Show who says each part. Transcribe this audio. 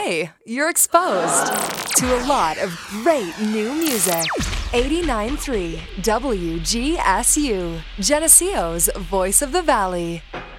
Speaker 1: Hey, you're exposed to a lot of great new music. 89.3 WGSU, Geneseo's Voice of the Valley.